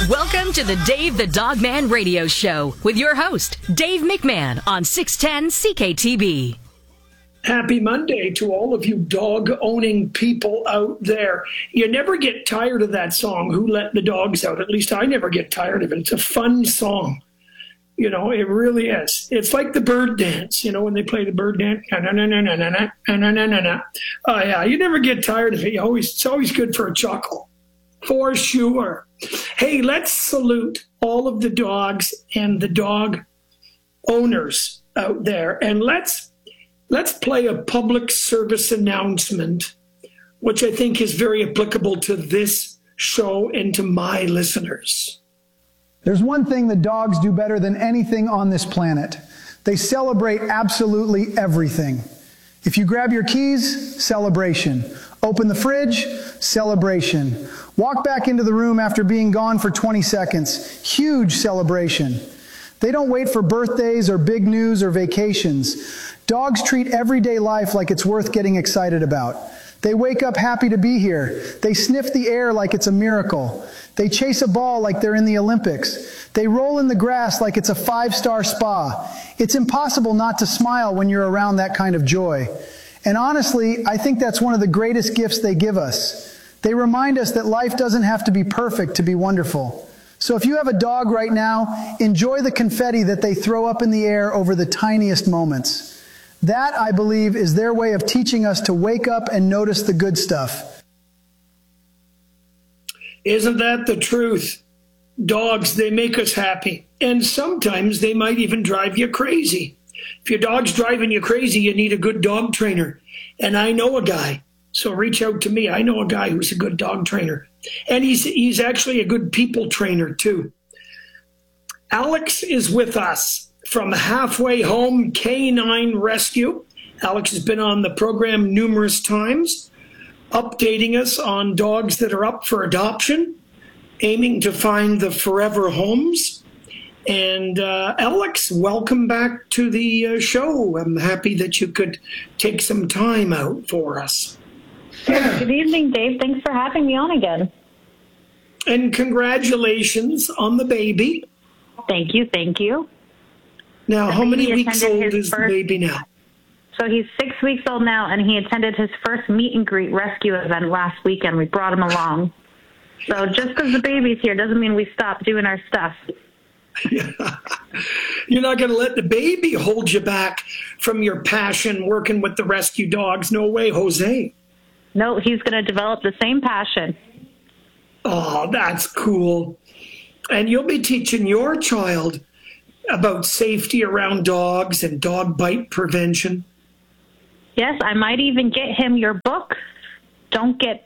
Welcome to the Dave the Dogman Radio Show with your host, Dave McMahon on 610 CKTB. Happy Monday to all of you dog-owning people out there. You never get tired of that song, Who Let the Dogs Out? At least I never get tired of it. It's a fun song. You know, it really is. It's like the bird dance, you know, when they play the bird dance. Oh, yeah, you never get tired of it. It's always good for a chuckle, for sure. Hey, let's salute all of the dogs and the dog owners out there. And let's play a public service announcement, which I think is very applicable to this show and to my listeners. There's one thing that dogs do better than anything on this planet. They celebrate absolutely everything. If you grab your keys, celebration. Open the fridge, celebration. Walk back into the room after being gone for 20 seconds, huge celebration. They don't wait for birthdays or big news or vacations. Dogs treat everyday life like it's worth getting excited about. They wake up happy to be here. They sniff the air like it's a miracle. They chase a ball like they're in the Olympics. They roll in the grass like it's a 5-star spa. It's impossible not to smile when you're around that kind of joy. And honestly, I think that's one of the greatest gifts they give us. They remind us that life doesn't have to be perfect to be wonderful. So if you have a dog right now, enjoy the confetti that they throw up in the air over the tiniest moments. That, I believe, is their way of teaching us to wake up and notice the good stuff. Isn't that the truth? Dogs, they make us happy. And sometimes they might even drive you crazy. If your dog's driving you crazy, you need a good dog trainer. And I know a guy. So reach out to me. I know a guy who's a good dog trainer. And he's actually a good people trainer, too. Alex is with us from Halfway Home Canine Rescue. Alex has been on the program numerous times, updating us on dogs that are up for adoption, aiming to find the forever homes. And Alex, welcome back to the show. I'm happy that you could take some time out for us. Good evening, Dave. Thanks for having me on again. And congratulations on the baby. Thank you. Thank you. Now, how many weeks old is the baby now? So he's 6 weeks old now, and he attended his first meet and greet rescue event last weekend. We brought him along. So just because the baby's here doesn't mean we stop doing our stuff. Yeah. You're not going to let the baby hold you back from your passion working with the rescue dogs. No way, Jose. No, he's going to develop the same passion. Oh, that's cool. And you'll be teaching your child about safety around dogs and dog bite prevention. Yes, I might even get him your book, Don't Get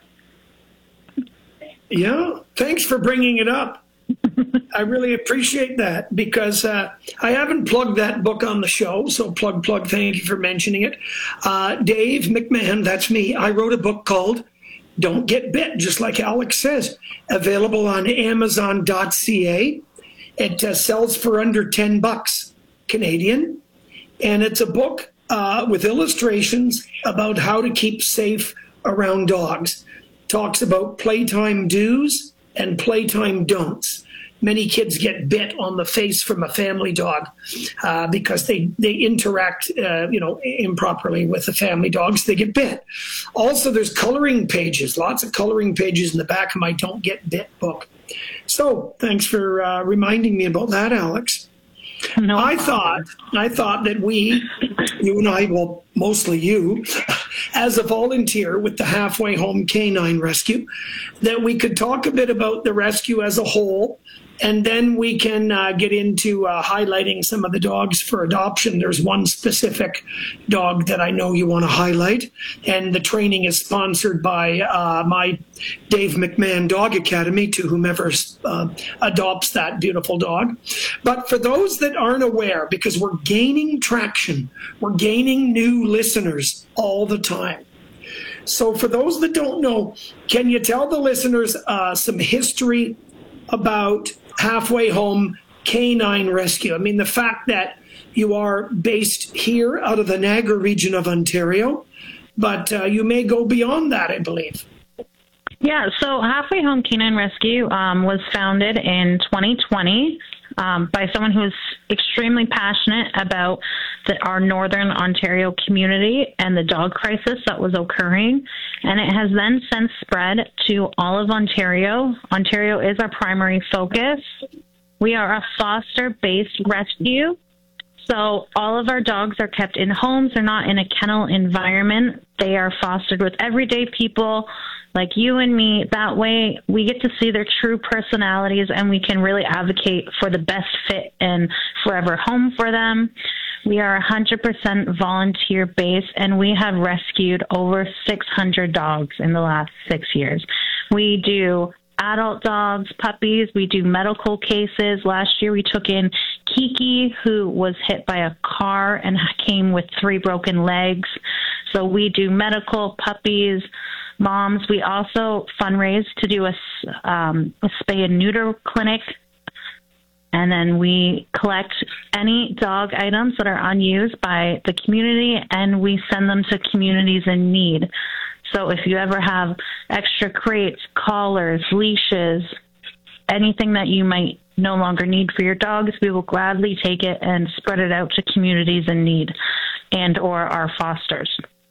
Bit. Yeah, thanks for bringing it up. I really appreciate that because I haven't plugged that book on the show, so plug, thank you for mentioning it. Dave McMahon, that's me. I wrote a book called Don't Get Bit, just like Alex says, available on Amazon.ca. It sells for under $10 Canadian, and it's a book with illustrations about how to keep safe around dogs. Talks about playtime do's and playtime don'ts. Many kids get bit on the face from a family dog because they interact, improperly with the family dogs. They get bit. Also, there's coloring pages, lots of coloring pages in the back of my Don't Get Bit book. So thanks for reminding me about that, Alex. No I thought that you and I, well, mostly you, as a volunteer with the Halfway Home Canine Rescue, that we could talk a bit about the rescue as a whole, and then we can get into highlighting some of the dogs for adoption. There's one specific dog that I know you want to highlight, and the training is sponsored by my Dave McMahon Dog Academy to whomever adopts that beautiful dog. But for those that aren't aware, because we're gaining traction, we're gaining new listeners all the time. So for those that don't know, can you tell the listeners some history about Halfway Home Canine Rescue? I mean, the fact that you are based here out of the Niagara region of Ontario, but you may go beyond that, I believe. Yeah, so Halfway Home Canine Rescue was founded in 2020 by someone who is extremely passionate about our Northern Ontario community and the dog crisis that was occurring. And it has then since spread to all of Ontario. Ontario is our primary focus. We are a foster-based rescue. So all of our dogs are kept in homes. They're not in a kennel environment. They are fostered with everyday people like you and me. That way we get to see their true personalities and we can really advocate for the best fit and forever home for them. We are 100% volunteer based and we have rescued over 600 dogs in the last 6 years. We do adult dogs, puppies. We do medical cases. Last year we took in Kiki, who was hit by a car and came with 3 broken legs. So we do medical, puppies, moms. We also fundraise to do a spay and neuter clinic. And then we collect any dog items that are unused by the community and we send them to communities in need. So if you ever have extra crates, collars, leashes, anything that you might no longer need for your dogs, we will gladly take it and spread it out to communities in need and or our fosters.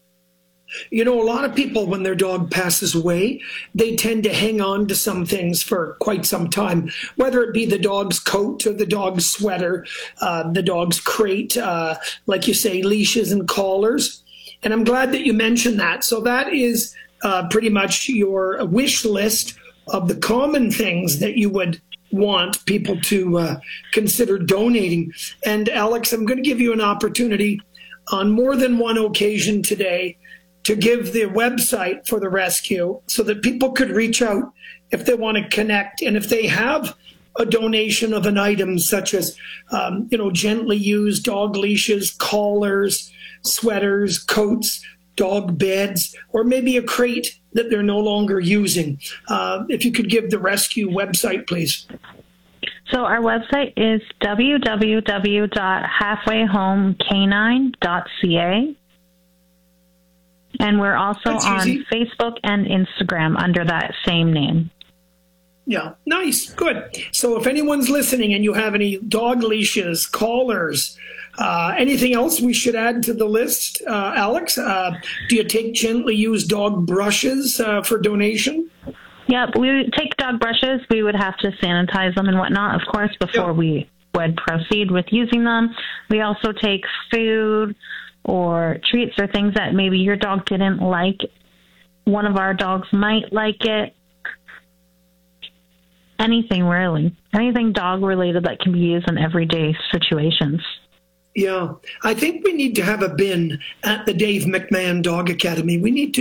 You know, a lot of people, when their dog passes away, they tend to hang on to some things for quite some time, whether it be the dog's coat or the dog's sweater, the dog's crate, like you say, leashes and collars. And I'm glad that you mentioned that. So that is pretty much your wish list of the common things that you would want people to consider donating. And Alex, I'm going to give you an opportunity on more than one occasion today to give the website for the rescue so that people could reach out if they want to connect. And if they have a donation of an item such as, gently used dog leashes, collars, sweaters, coats, dog beds, or maybe a crate that they're no longer using. If you could give the rescue website, please. So our website is www.halfwayhomecanine.ca. And we're also on Facebook and Instagram under that same name. Yeah, nice, good. So if anyone's listening and you have any dog leashes, collars, anything else we should add to the list, Alex? Do you take gently used dog brushes for donation? Yep, we would take dog brushes. We would have to sanitize them and whatnot, of course, before we would proceed with using them. We also take food or treats or things that maybe your dog didn't like. One of our dogs might like it. Anything, really. Anything dog-related that can be used in everyday situations. Yeah. I think we need to have a bin at the Dave McMahon Dog Academy. We need to